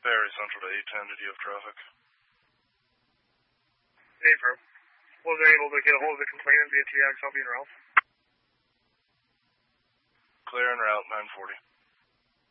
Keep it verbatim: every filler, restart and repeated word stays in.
Barry Central to eight ten, did you have traffic? Hey, bro. Was I able to get a hold of the complainant via T X, I'll be in Ralph? Clear en route, nine forty.